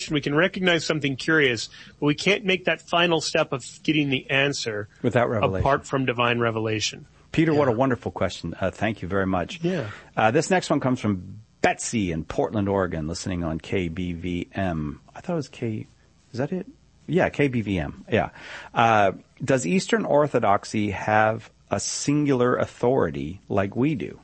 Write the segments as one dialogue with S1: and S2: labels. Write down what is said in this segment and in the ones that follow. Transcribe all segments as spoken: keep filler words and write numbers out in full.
S1: question. We can recognize something curious, but we can't make that final step of getting the answer
S2: without revelation,
S1: apart from divine revelation.
S2: Peter,
S1: yeah.
S2: what a wonderful question. Uh, thank you very much.
S1: Yeah.
S2: Uh, this next one comes from Betsy in Portland, Oregon, listening on K B V M. I thought it was K, is that it? Yeah, K B V M. Yeah. Uh, does Eastern Orthodoxy have a singular authority like we do?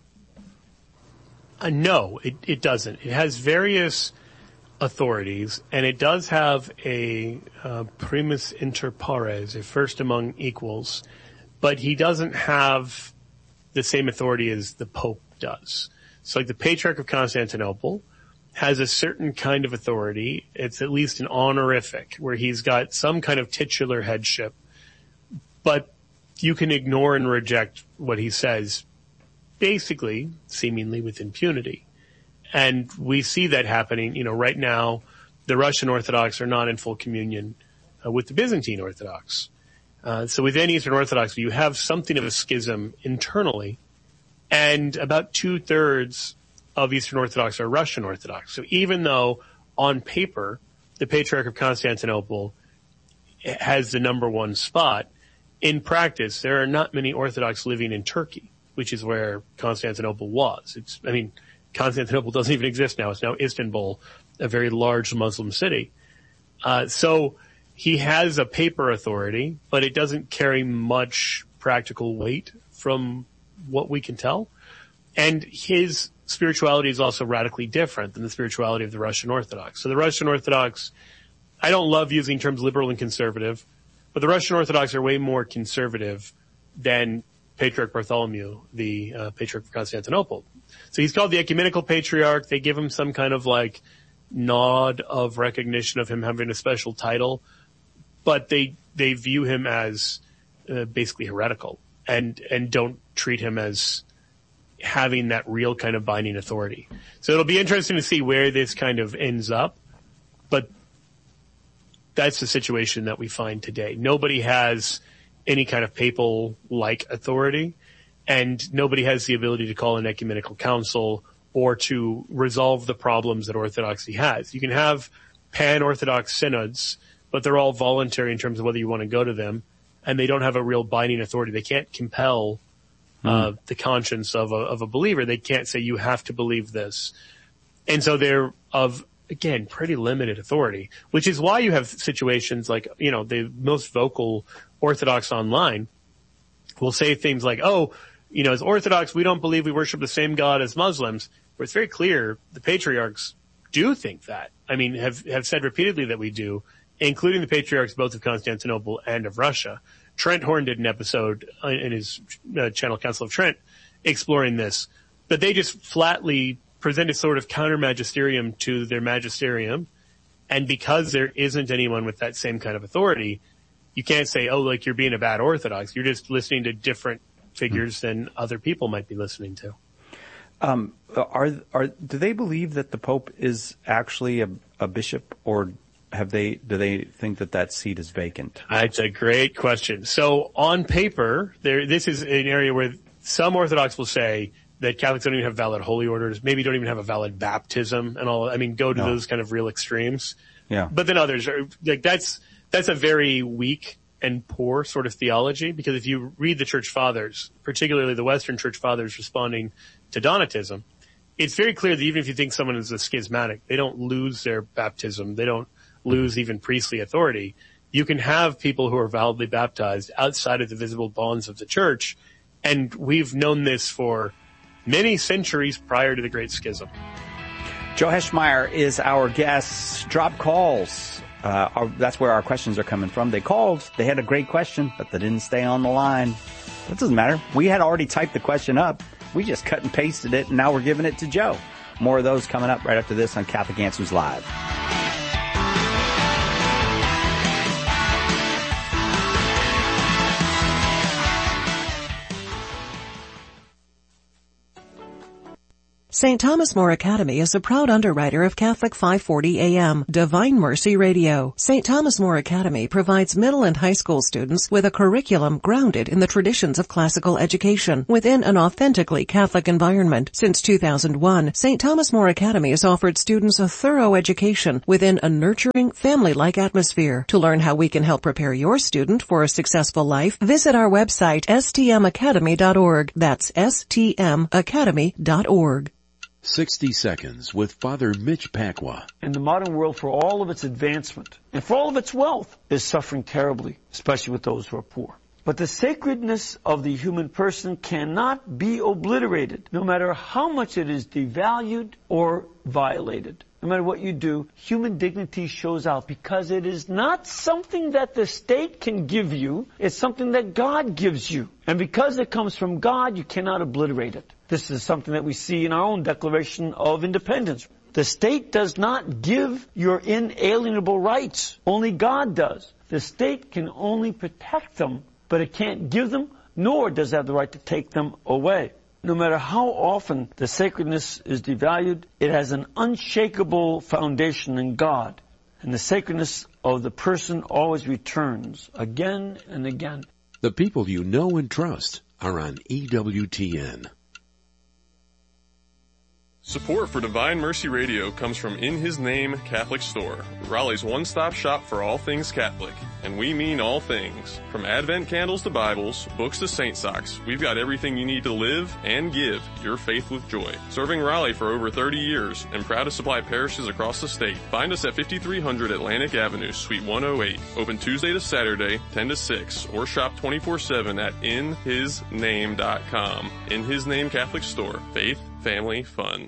S1: Uh, no, it, it doesn't. It has various authorities, and it does have a uh, primus inter pares, a first among equals, but he doesn't have the same authority as the Pope does. So like the Patriarch of Constantinople has a certain kind of authority. It's at least an honorific, where he's got some kind of titular headship, but you can ignore and reject what he says, basically, seemingly with impunity. And we see that happening, you know, right now, the Russian Orthodox are not in full communion uh, with the Byzantine Orthodox. Uh, so within Eastern Orthodoxy, you have something of a schism internally, and about two-thirds of Eastern Orthodox are Russian Orthodox. So even though, on paper, the Patriarch of Constantinople has the number one spot, in practice, there are not many Orthodox living in Turkey, which is where Constantinople was. It's, I mean, Constantinople doesn't even exist now. It's now Istanbul, a very large Muslim city. Uh, so he has a paper authority, but it doesn't carry much practical weight from what we can tell. And his spirituality is also radically different than the spirituality of the Russian Orthodox. So the Russian Orthodox, I don't love using terms liberal and conservative, but the Russian Orthodox are way more conservative than Patriarch Bartholomew, the uh, Patriarch of Constantinople. So he's called the Ecumenical Patriarch. They give him some kind of like nod of recognition of him having a special title, but they they view him as uh, basically heretical and and don't treat him as having that real kind of binding authority. So it'll be interesting to see where this kind of ends up, but that's the situation that we find today. Nobody has any kind of papal-like authority, and nobody has the ability to call an ecumenical council or to resolve the problems that Orthodoxy has. You can have pan-Orthodox synods, but they're all voluntary in terms of whether you want to go to them, and they don't have a real binding authority. They can't compel uh, mm. the conscience of a, of a believer. They can't say, you have to believe this. And so they're of, again, pretty limited authority, which is why you have situations like, you know, the most vocal Orthodox online will say things like, oh, you know, as Orthodox, we don't believe we worship the same God as Muslims, where it's very clear the patriarchs do think that. I mean, have, have said repeatedly that we do, including the patriarchs both of Constantinople and of Russia. Trent Horn did an episode in his uh, channel Council of Trent exploring this, but they just flatly present a sort of counter-magisterium to their magisterium, and because there isn't anyone with that same kind of authority, you can't say, oh, like you're being a bad Orthodox. You're just listening to different figures mm-hmm. than other people might be listening to.
S2: Um, are, are, do they believe that the Pope is actually a, a bishop, or have they, do they think that that seat is vacant?
S1: That's a great question. So on paper, there, this is an area where some Orthodox will say that Catholics don't even have valid holy orders, maybe don't even have a valid baptism and all. I mean, go to no. those kind of real extremes.
S2: Yeah.
S1: But then others are like, that's, that's a very weak and poor sort of theology, because if you read the Church Fathers, particularly the Western Church Fathers responding to Donatism, it's very clear that even if you think someone is a schismatic, they don't lose their baptism. They don't lose even priestly authority. You can have people who are validly baptized outside of the visible bonds of the church, and we've known this for many centuries prior to the Great Schism.
S2: Joe Heschmeyer is our guest. Drop calls. Uh, our, that's where our questions are coming from. They called. They had a great question, but they didn't stay on the line. That doesn't matter. We had already typed the question up. We just cut and pasted it, and now we're giving it to Joe. More of those coming up right after this on Catholic Answers Live.
S3: Saint Thomas More Academy is a proud underwriter of Catholic five forty A M, Divine Mercy Radio. Saint Thomas More Academy provides middle and high school students with a curriculum grounded in the traditions of classical education within an authentically Catholic environment. Since two thousand one, Saint Thomas More Academy has offered students a thorough education within a nurturing, family-like atmosphere. To learn how we can help prepare your student for a successful life, visit our website, s t m academy dot org. That's s t m academy dot org.
S4: sixty Seconds with Father Mitch Pacwa.
S5: And the modern world, for all of its advancement and for all of its wealth, is suffering terribly, especially with those who are poor. But the sacredness of the human person cannot be obliterated, no matter how much it is devalued or violated. No matter what you do, human dignity shows out because it is not something that the state can give you. It's something that God gives you. And because it comes from God, you cannot obliterate it. This is something that we see in our own Declaration of Independence. The state does not give your inalienable rights. Only God does. The state can only protect them, but it can't give them, nor does it have the right to take them away. No matter how often the sacredness is devalued, it has an unshakable foundation in God. And the sacredness of the person always returns again and again.
S4: The people you know and trust are on E W T N.
S6: Support for Divine Mercy Radio comes from In His Name Catholic Store, Raleigh's one-stop shop for all things Catholic. And we mean all things. From Advent candles to Bibles, books to Saint socks, we've got everything you need to live and give your faith with joy. Serving Raleigh for over thirty years and proud to supply parishes across the state. Find us at fifty-three hundred Atlantic Avenue, Suite one oh eight. Open Tuesday to Saturday, ten to six, or shop twenty-four seven at in his name dot com. In His Name Catholic Store. Faith, family, fun.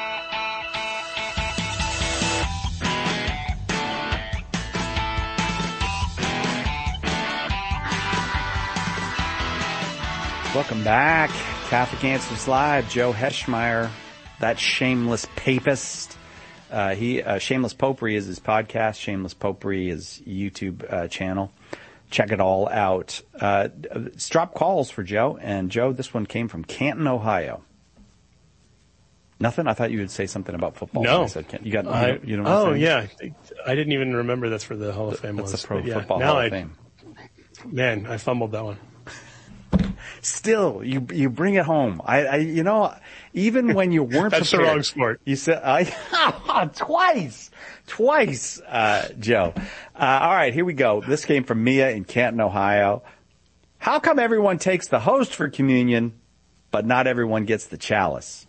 S2: Welcome back. Catholic Answers Live. Joe Heschmeyer, that shameless papist. Uh, he uh, Shameless Popery is his podcast. Shameless Popery is YouTube uh, channel. Check it all out. Uh, let's drop calls for Joe. And Joe, this one came from Canton, Ohio. Nothing? I thought you would say something about football.
S1: No.
S2: I said, you got. You
S1: I,
S2: don't, you don't
S1: oh yeah, I didn't even remember that's where the Hall of Fame
S2: that's
S1: was.
S2: the Pro
S1: yeah,
S2: Football
S1: now
S2: Hall
S1: I,
S2: of Fame.
S1: Man, I fumbled that one.
S2: Still, you you bring it home. I, I you know, even when you weren't
S1: That's
S2: prepared,
S1: the wrong sport.
S2: You said I twice, twice, uh, Joe. Uh, all right, here we go. This came from Mia in Canton, Ohio. How come everyone takes the host for communion, but not everyone gets the chalice?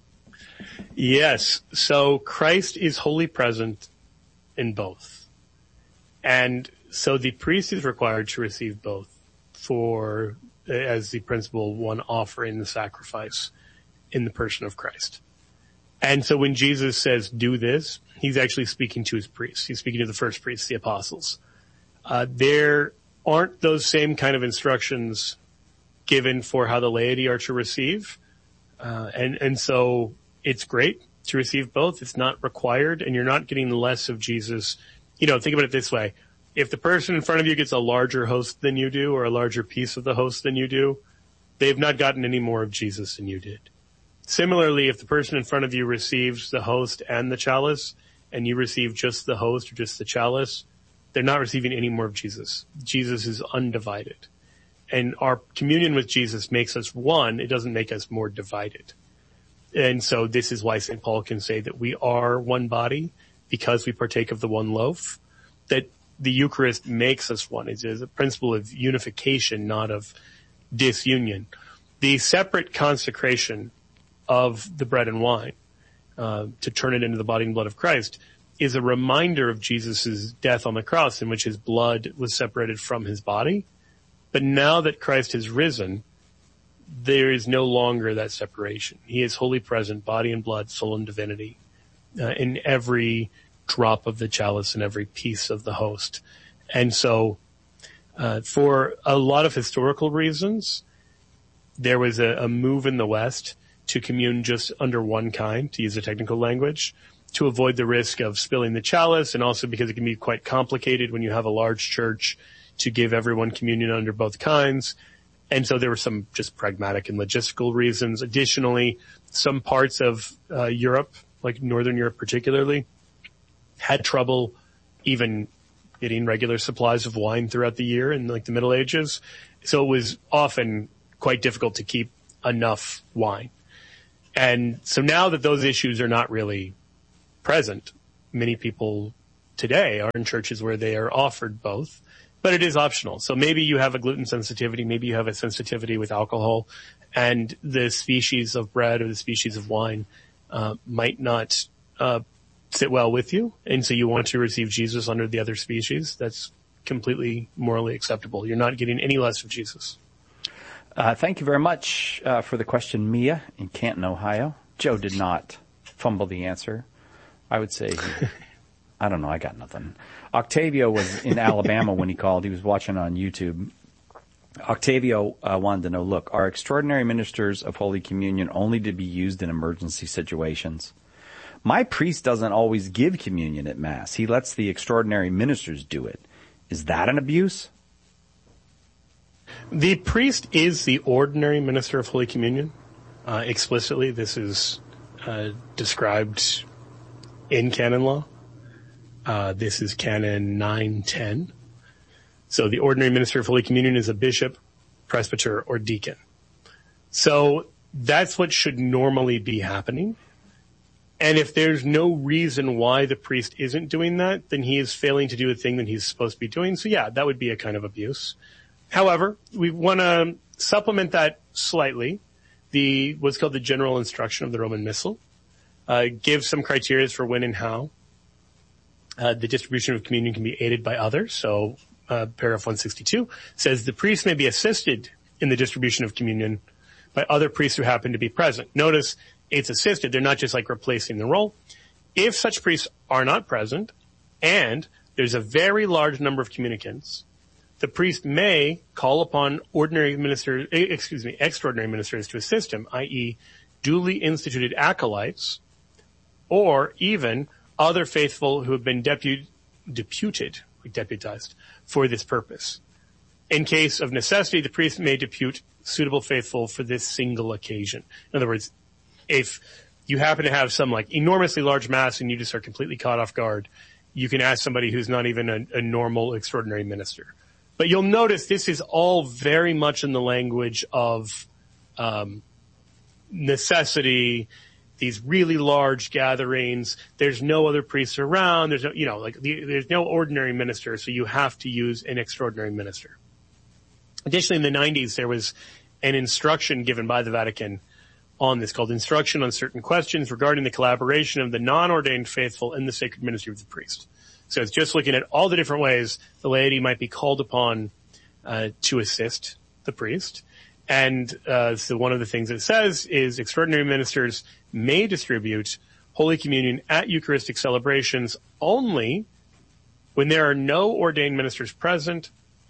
S1: Yes. So Christ is wholly present in both. And so the priest is required to receive both for, as the principal one offering the sacrifice in the person of Christ. And so when Jesus says, do this, he's actually speaking to his priests. He's speaking to the first priests, the apostles. Uh, there aren't those same kind of instructions given for how the laity are to receive. Uh, and, and so it's great to receive both. It's not required, and you're not getting less of Jesus. You know, think about it this way. If the person in front of you gets a larger host than you do, or a larger piece of the host than you do, they've not gotten any more of Jesus than you did. Similarly, if the person in front of you receives the host and the chalice, and you receive just the host or just the chalice, they're not receiving any more of Jesus. Jesus is undivided. And our communion with Jesus makes us one. It doesn't make us more divided. And so this is why Saint Paul can say that we are one body because we partake of the one loaf, that the Eucharist makes us one. It is a principle of unification, not of disunion. The separate consecration of the bread and wine, uh, to turn it into the body and blood of Christ, is a reminder of Jesus' death on the cross, in which his blood was separated from his body. But now that Christ has risen, there is no longer that separation. He is wholly present, body and blood, soul and divinity, uh, in every drop of the chalice and every piece of the host. And so, uh, for a lot of historical reasons, there was a, a move in the West to commune just under one kind, to use a technical language, to avoid the risk of spilling the chalice, and also because it can be quite complicated when you have a large church to give everyone communion under both kinds. And so there were some just pragmatic and logistical reasons. Additionally, some parts of uh, Europe, like Northern Europe particularly, had trouble even getting regular supplies of wine throughout the year in like the Middle Ages. So it was often quite difficult to keep enough wine. And so now that those issues are not really present, many people today are in churches where they are offered both, but it is optional. So maybe you have a gluten sensitivity, maybe you have a sensitivity with alcohol, and the species of bread or the species of wine uh, might not uh, sit well with you, and so you want to receive Jesus under the other species. That's completely morally acceptable. You're not getting any less of Jesus.
S2: Uh, thank you very much uh, for the question, Mia in Canton, Ohio. Joe did not fumble the answer. I would say, he, I don't know, I got nothing. Octavio was in Alabama when he called. He was watching on YouTube. Octavio uh, wanted to know, look, are extraordinary ministers of Holy Communion only to be used in emergency situations? My priest doesn't always give communion at Mass. He lets the extraordinary ministers do it. Is that an abuse?
S1: The priest is the ordinary minister of Holy Communion. Uh, explicitly, this is uh, described in canon law. Uh, this is canon nine ten. So the ordinary minister of Holy Communion is a bishop, presbyter, or deacon. So that's what should normally be happening. And if there's no reason why the priest isn't doing that, then he is failing to do a thing that he's supposed to be doing. So yeah, that would be a kind of abuse. However, we want to supplement that slightly. The what's called the general instruction of the Roman Missal uh, gives some criteria for when and how uh, the distribution of communion can be aided by others. So uh, paragraph one sixty-two says the priest may be assisted in the distribution of communion by other priests who happen to be present. Notice it's assisted. They're not just like replacing the role. If such priests are not present and there's a very large number of communicants, the priest may call upon ordinary ministers, excuse me, extraordinary ministers to assist him, that is duly instituted acolytes, or even other faithful who have been deput- deputed, like deputized, for this purpose. In case of necessity, the priest may depute suitable faithful for this single occasion. In other words, if you happen to have some like enormously large mass and you just are completely caught off guard, you can ask somebody who's not even a, a normal extraordinary minister. But you'll notice this is all very much in the language of um, necessity, these really large gatherings. There's no other priests around. There's no, you know, like the, there's no ordinary minister, so you have to use an extraordinary minister. Additionally, in the nineties, there was an instruction given by the Vatican on this called Instruction on Certain Questions regarding the collaboration of the non-ordained faithful in the sacred ministry of the priest. So it's just looking at all the different ways the laity might be called upon uh, to assist the priest. And uh, so one of the things it says is extraordinary ministers may distribute Holy Communion at Eucharistic celebrations only when there are no ordained ministers present,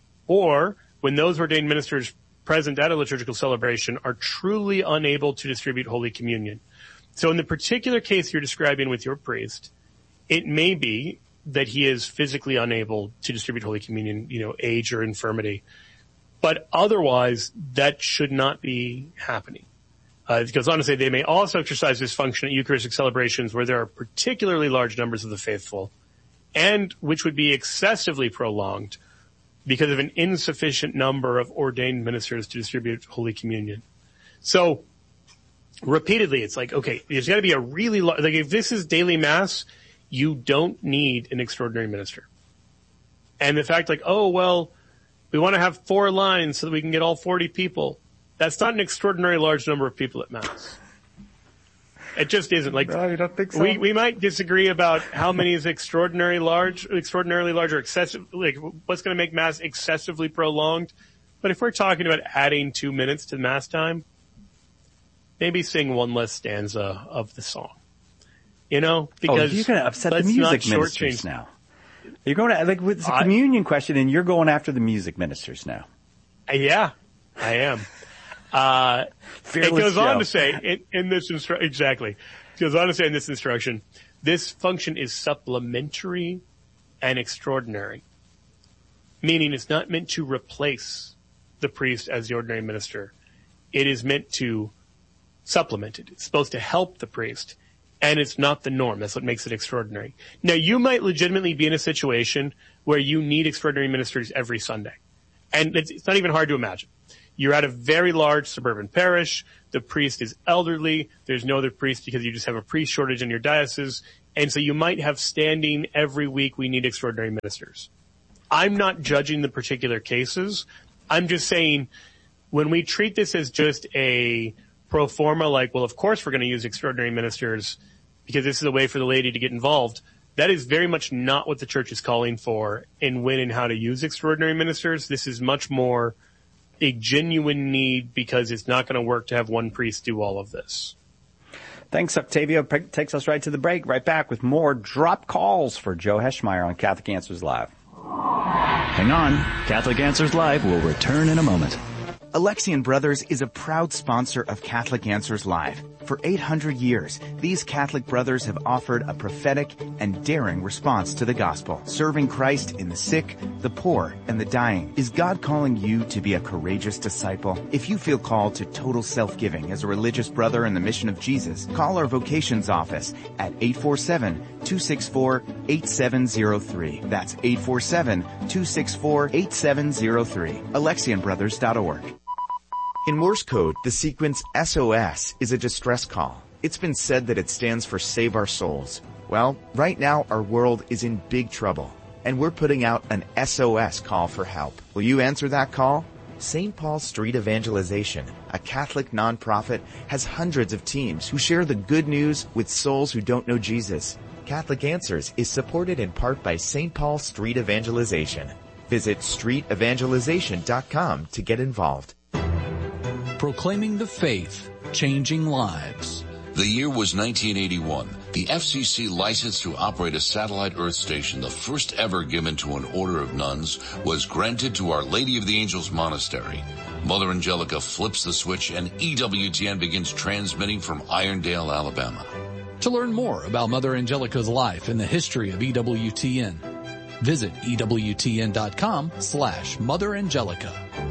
S1: or when those ordained ministers present at a liturgical celebration are truly unable to distribute Holy Communion. So in the particular case you're describing with your priest, it may be that he is physically unable to distribute Holy Communion, you know, age or infirmity. But otherwise, that should not be happening. Uh, it goes on to say they may also exercise this function at Eucharistic celebrations where there are particularly large numbers of the faithful, and which would be excessively prolonged because of an insufficient number of ordained ministers to distribute Holy Communion. So, repeatedly, it's like, okay, there's got to be a really large, like if this is daily Mass, you don't need an extraordinary minister. And the fact like, oh, well, we want to have four lines so that we can get all forty people. That's not an extraordinary large number of people at Mass. It just isn't. Like,
S2: no, you don't think so?
S1: We, we might disagree about how many is extraordinary large, extraordinarily large or excessive, like what's going to make Mass excessively prolonged. But if we're talking about adding two minutes to Mass time, maybe sing one less stanza of the song. You know, because
S2: oh, you're going to upset the music ministers now. You're going to, like, with the communion question, and you're going after the music ministers now.
S1: Yeah, I am. Uh, it goes
S2: Joe.
S1: on to say, in, in this instru- exactly, it goes on to say in this instruction, this function is supplementary and extraordinary, meaning it's not meant to replace the priest as the ordinary minister. It is meant to supplement it. It's supposed to help the priest, and it's not the norm. That's what makes it extraordinary. Now, you might legitimately be in a situation where you need extraordinary ministers every Sunday, and it's, it's not even hard to imagine. You're at a very large suburban parish. The priest is elderly. There's no other priest because you just have a priest shortage in your diocese. And so you might have standing every week, we need extraordinary ministers. I'm not judging the particular cases. I'm just saying when we treat this as just a pro forma, like, well, of course we're going to use extraordinary ministers because this is a way for the laity to get involved, that is very much not what the church is calling for in when and how to use extraordinary ministers. This is much more a genuine need because it's not going to work to have one priest do all of this.
S2: Thanks, Octavio. Takes us right to the break. Right back with more drop calls for Joe Heschmeyer on Catholic Answers Live.
S7: Hang on. Catholic Answers Live will return in a moment.
S8: Alexian Brothers is a proud sponsor of Catholic Answers Live. For eight hundred years, these Catholic brothers have offered a prophetic and daring response to the gospel, serving Christ in the sick, the poor, and the dying. Is God calling you to be a courageous disciple? If you feel called to total self-giving as a religious brother in the mission of Jesus, call our vocations office at eight four seven, two six four, eight seven zero three. That's eight four seven, two six four, eight seven zero three. Alexian Brothers dot org. In Morse code, the sequence S O S is a distress call. It's been said that it stands for Save Our Souls. Well, right now our world is in big trouble, and we're putting out an S O S call for help. Will you answer that call? Saint Paul Street Evangelization, a Catholic nonprofit, has hundreds of teams who share the good news with souls who don't know Jesus. Catholic Answers is supported in part by Saint Paul Street Evangelization. Visit street evangelization dot com to get involved.
S9: Proclaiming the faith, changing lives.
S10: The year was nineteen eighty-one. The F C C license to operate a satellite Earth station, the first ever given to an order of nuns, was granted to Our Lady of the Angels Monastery. Mother Angelica flips the switch and E W T N begins transmitting from Irondale, Alabama.
S9: To learn more about Mother Angelica's life and the history of E W T N, visit E W T N dot com slash Mother Angelica.